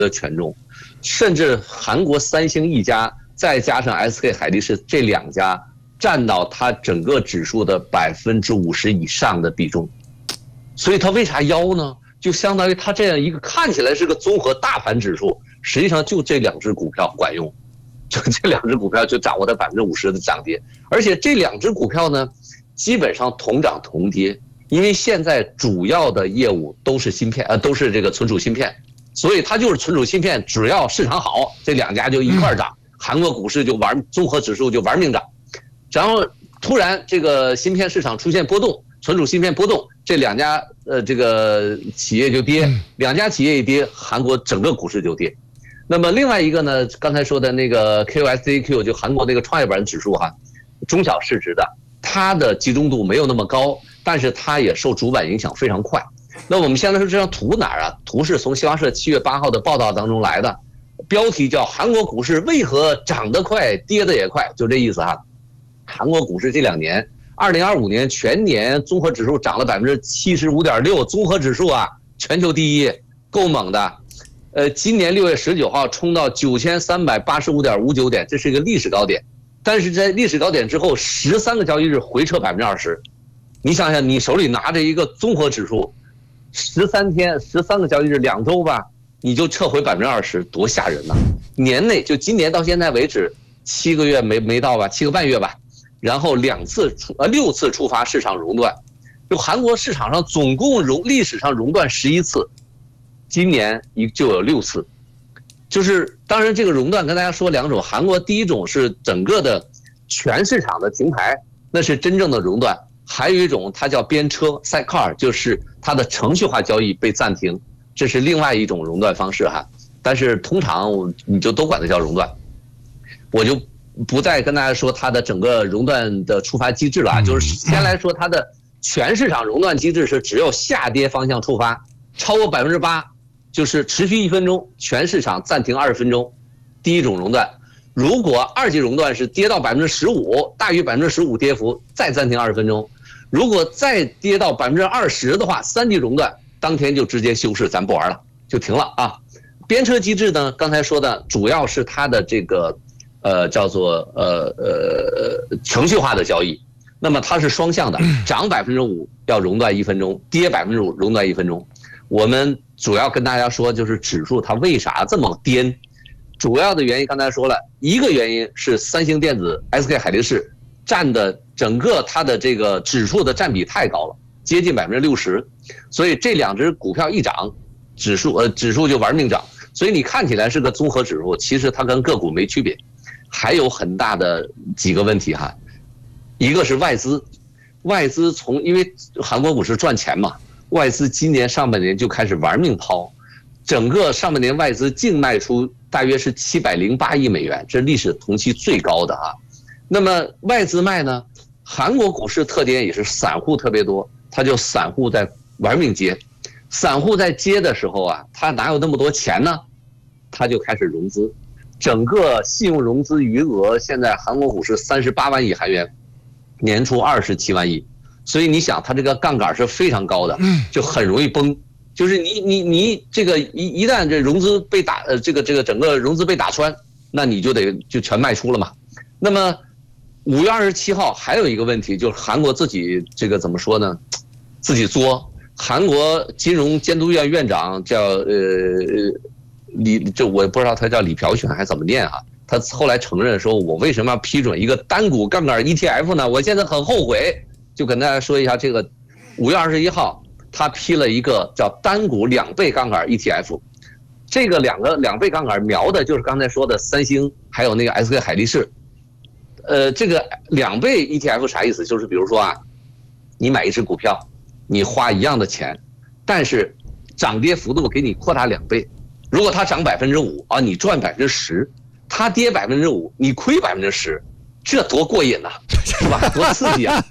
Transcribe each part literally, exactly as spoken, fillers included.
的权重，甚至韩国三星一家再加上 S K 海力士这两家占到它整个指数的百分之五十以上的比重。所以它为啥妖呢？就相当于它这样一个看起来是个综合大盘指数，实际上就这两只股票管用，就这两只股票就掌握了百分之五十的涨跌，而且这两只股票呢，基本上同涨同跌，因为现在主要的业务都是芯片，呃，都是这个存储芯片，所以它就是存储芯片，只要市场好，这两家就一块涨，韩国股市就玩综合指数就玩命涨，然后突然这个芯片市场出现波动，存储芯片波动，这两家呃这个企业就跌，两家企业一跌，韩国整个股市就跌。那么另外一个呢，刚才说的那个 K O S D A Q 就韩国那个创业板指数哈，中小市值的，它的集中度没有那么高，但是它也受主板影响非常快。那我们现在说这张图哪儿啊？图是从新华社七月八号的报道当中来的，标题叫韩国股市为何涨得快，跌得也快，就这意思哈。韩国股市这两年，二零二五年全年综合指数涨了百分之七十五点六，综合指数啊，全球第一，够猛的。呃，今年六月十九号冲到九千三百八十五点五九点，这是一个历史高点。但是在历史高点之后，十三个交易日回撤百分之二十。你想想，你手里拿着一个综合指数，十三天、十三个交易日，两周吧，你就撤回百分之二十，多吓人呐！年内就今年到现在为止，七个月没没到吧，七个半月吧。然后两次出呃六次触发市场熔断，就韩国市场上总共熔历史上熔断十一次，今年一就有六次，就是当然这个熔断跟大家说两种，韩国第一种是整个的全市场的停牌，那是真正的熔断，还有一种它叫边车 sidecar， 就是它的程序化交易被暂停，这是另外一种熔断方式哈。但是通常你就都管它叫熔断，我就不再跟大家说它的整个熔断的触发机制了啊，就是先来说它的全市场熔断机制是只有下跌方向触发，超过百分之八就是持续一分钟，全市场暂停二十分钟，第一种熔断。如果二级熔断是跌到百分之十五，大于百分之十五跌幅，再暂停二十分钟。如果再跌到百分之二十的话，三级熔断，当天就直接休市，咱不玩了，就停了啊。边车机制呢，刚才说的主要是它的这个。呃，叫做呃呃程序化的交易，那么它是双向的，涨百分之五要熔断一分钟，跌百分之五熔断一分钟。我们主要跟大家说，就是指数它为啥这么颠，主要的原因刚才说了，一个原因是三星电子 S K 海力士占的整个它的这个指数的占比太高了，接近百分之六十，所以这两只股票一涨，指数呃指数就玩命涨，所以你看起来是个综合指数，其实它跟个股没区别。还有很大的几个问题哈，一个是外资，外资从因为韩国股市赚钱嘛，外资今年上半年就开始玩命抛，整个上半年外资净卖出大约是七百零八亿美元，这是历史同期最高的啊。那么外资卖呢，韩国股市特点也是散户特别多，他就散户在玩命接，散户在接的时候啊，他哪有那么多钱呢？他就开始融资。整个信用融资余额现在韩国股市三十八万亿韩元，年初二十七万亿，所以你想它这个杠杆是非常高的，就很容易崩。就是你你你这个一一旦这融资被打呃这个这个整个融资被打穿，那你就得就全卖出了嘛。那么五月二十七号还有一个问题，就是韩国自己这个怎么说呢？自己作，韩国金融监督院院长叫呃。李这我也不知道他叫李朴璇还怎么念啊？他后来承认说，我为什么要批准一个单股杠杆 E T F 呢？我现在很后悔。就跟大家说一下，这个五月二十一号他批了一个叫单股两倍杠杆 E T F， 这个两个两倍杠杆瞄的就是刚才说的三星还有那个 S K 海力士。呃，这个两倍 E T F 啥意思？就是比如说啊，你买一只股票，你花一样的钱，但是涨跌幅度给你扩大两倍。如果它涨百分之五啊，你赚百分之十；它跌百分之五，你亏百分之十，这多过瘾呐、啊，是吧？多刺激啊！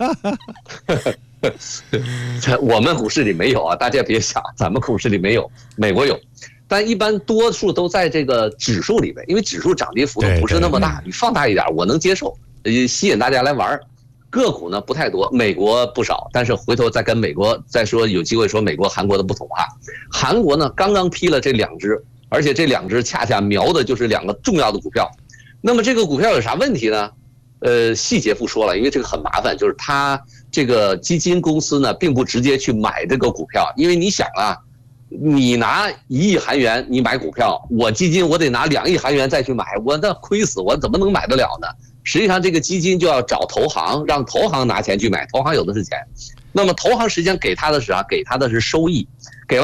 我们股市里没有啊，大家别想，咱们股市里没有，美国有，但一般多数都在这个指数里面，因为指数涨跌幅度不是那么大，你放大一点我能接受，吸引大家来玩。个股呢不太多，美国不少，但是回头再跟美国再说，有机会说美国、韩国的不同哈。韩国呢刚刚批了这两只而且这两只恰恰瞄的就是两个重要的股票。那么这个股票有啥问题呢？呃，细节不说了，因为这个很麻烦。就是它这个基金公司呢，并不直接去买这个股票，因为你想啊，你拿一亿韩元你买股票，我基金我得拿两亿韩元再去买，我那亏死，我怎么能买得了呢？实际上这个基金就要找投行，让投行拿钱去买，投行有的是钱。那么投行实际上给他的是啥？给他的是收益。